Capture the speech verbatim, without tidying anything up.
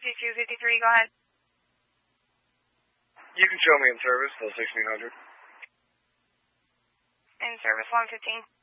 fifty-two fifty-three, go ahead. You can show me in service, till sixteen hundred. In service, one fifteen.